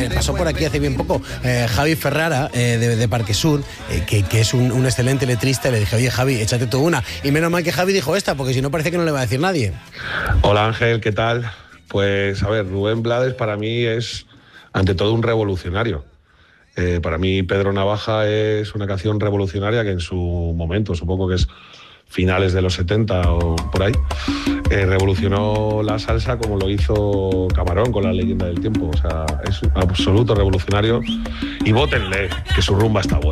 pasó por aquí hace bien poco Javi Ferrara de Parque Sur, que es un excelente letrista, y le dije, oye Javi, échate tú una. Y menos mal que Javi dijo esta, porque si no parece que no le va a decir nadie. Hola Ángel, ¿qué tal? Pues a ver, Rubén Blades para mí es ante todo un revolucionario. Para mí Pedro Navaja es una canción revolucionaria que en su momento, supongo que es finales de los 70 o por ahí, revolucionó la salsa como lo hizo Camarón con La leyenda del tiempo. O sea, es un absoluto revolucionario y vótenle, que su rumba está buena.